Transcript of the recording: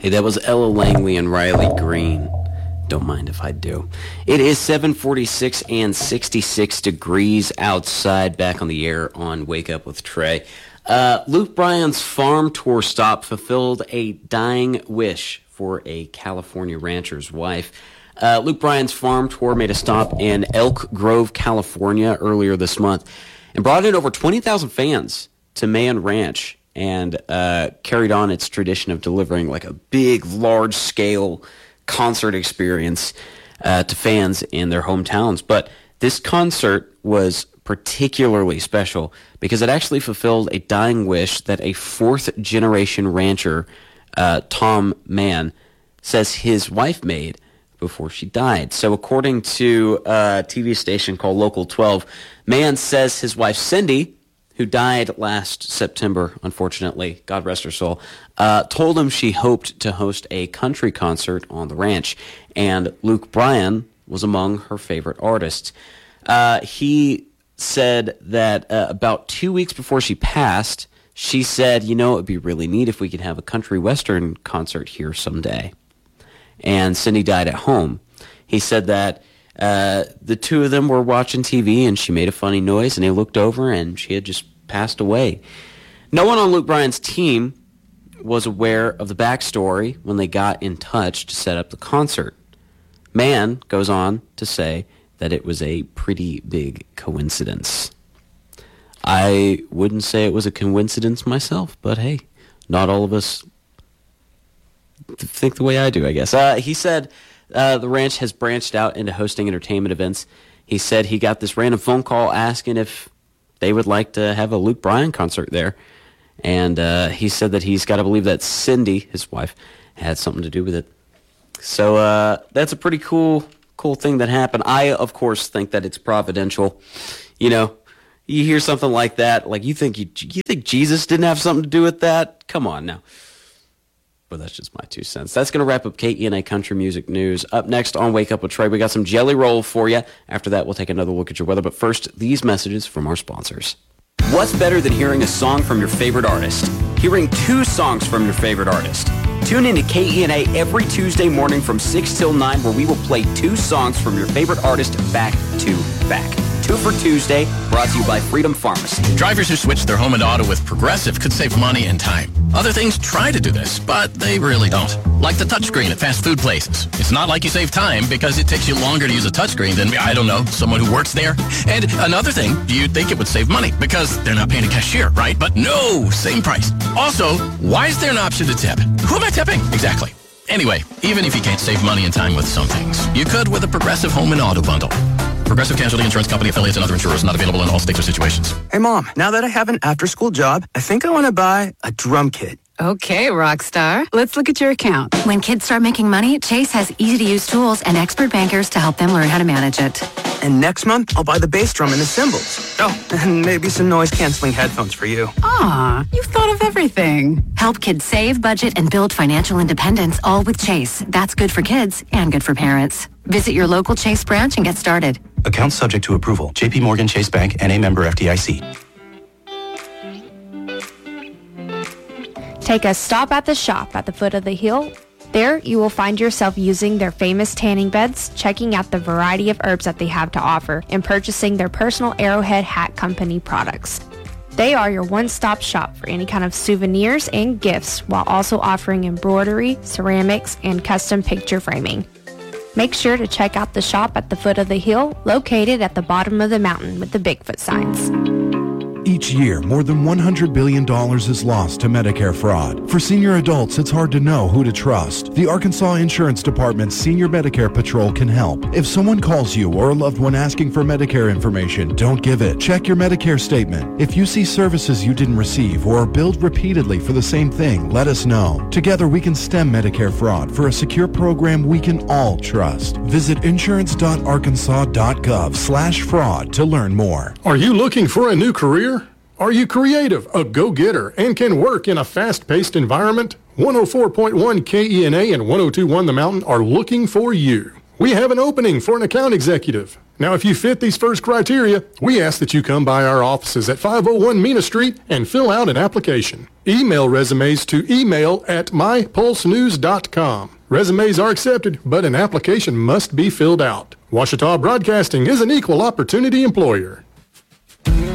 Hey, that was Ella Langley and Riley Green. Don't mind if I do. It is 7:46 and 66 degrees outside, back on the air on Wake Up with Trey. Luke Bryan's farm tour stop fulfilled a dying wish for a California rancher's wife. Luke Bryan's farm tour made a stop in Elk Grove, California earlier this month and brought in over 20,000 fans to Mayan Ranch, and carried on its tradition of delivering like a big, large-scale concert experience to fans in their hometowns. But this concert was particularly special because it actually fulfilled a dying wish that a fourth-generation rancher, Tom Mann, says his wife made before she died. So according to a TV station called Local 12, Mann says his wife Cindy, who died last September, unfortunately, God rest her soul, told him she hoped to host a country concert on the ranch, and Luke Bryan was among her favorite artists. He said that about 2 weeks before she passed, she said, it would be really neat if we could have a country western concert here someday. And Cindy died at home. He said that the two of them were watching TV, and she made a funny noise, and they looked over, and she had just passed away. No one on Luke Bryan's team was aware of the backstory when they got in touch to set up the concert. Mann goes on to say that it was a pretty big coincidence. I wouldn't say it was a coincidence myself, but hey, not all of us think the way I do, I guess. He said the ranch has branched out into hosting entertainment events. He said he got this random phone call asking if they would like to have a Luke Bryan concert there. And he said that he's got to believe that Cindy, his wife, had something to do with it. So that's a pretty cool thing that happened. I, of course, think that it's providential. You hear something like that, like you think Jesus didn't have something to do with that? Come on now. But that's just my 2 cents. That's going to wrap up KENA Country Music News. Up next on Wake Up with Trey, we got some Jelly Roll for you. After that, we'll take another look at your weather. But first, these messages from our sponsors. What's better than hearing a song from your favorite artist? Hearing 2 songs from your favorite artist. Tune in to KENA every Tuesday morning from 6 till 9, where we will play 2 songs from your favorite artist back to back. 2 for Tuesday, brought to you by Freedom Pharmacy. Drivers who switch their home and auto with Progressive could save money and time. Other things try to do this, but they really don't. Like the touchscreen at fast food places. It's not like you save time because it takes you longer to use a touchscreen than, someone who works there. And another thing, you'd think it would save money because they're not paying a cashier, right? But no, same price. Also, why is there an option to tip? Who am I tipping? Exactly. Anyway, even if you can't save money and time with some things, you could with a Progressive Home and Auto Bundle. Progressive Casualty Insurance Company, affiliates, and other insurers. Not available in all states or situations. Hey, Mom, now that I have an after-school job, I think I want to buy a drum kit. Okay, Rockstar. Let's look at your account. When kids start making money, Chase has easy-to-use tools and expert bankers to help them learn how to manage it. And next month, I'll buy the bass drum and the cymbals. Oh, and maybe some noise-canceling headphones for you. Aw, you've thought of everything. Help kids save, budget, and build financial independence, all with Chase. That's good for kids and good for parents. Visit your local Chase branch and get started. Account subject to approval. J.P. Morgan Chase Bank, N.A. member FDIC. Take a stop at the shop at the foot of the hill. There, you will find yourself using their famous tanning beds, checking out the variety of herbs that they have to offer, and purchasing their personal Arrowhead Hat Company products. They are your one-stop shop for any kind of souvenirs and gifts, while also offering embroidery, ceramics, and custom picture framing. Make sure to check out the shop at the foot of the hill, located at the bottom of the mountain with the Bigfoot signs. Each year, more than $100 billion is lost to Medicare fraud. For senior adults, it's hard to know who to trust. The Arkansas Insurance Department's Senior Medicare Patrol can help. If someone calls you or a loved one asking for Medicare information, don't give it. Check your Medicare statement. If you see services you didn't receive or are billed repeatedly for the same thing, let us know. Together, we can stem Medicare fraud for a secure program we can all trust. Visit insurance.arkansas.gov/fraud to learn more. Are you looking for a new career? Are you creative, a go-getter, and can work in a fast-paced environment? 104.1 KENA and 102.1 The Mountain are looking for you. We have an opening for an account executive. Now, if you fit these first criteria, we ask that you come by our offices at 501 Mina Street and fill out an application. Email resumes to email@mypulsenews.com. Resumes are accepted, but an application must be filled out. Ouachita Broadcasting is an equal opportunity employer.